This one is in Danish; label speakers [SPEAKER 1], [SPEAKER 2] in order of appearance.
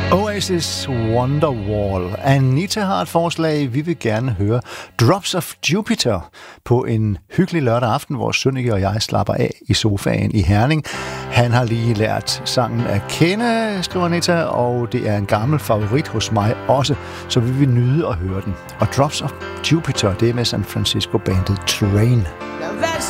[SPEAKER 1] Oasis Wonderwall. Anita har et forslag. Vi vil gerne høre Drops of Jupiter på en hyggelig lørdag aften, hvor Sønneke og jeg slapper af i sofaen i Herning. Han har lige lært sangen at kende, skriver Anita, og det er en gammel favorit hos mig også, så vi vil nyde at høre den. Og Drops of Jupiter, det er med San Francisco bandet Train.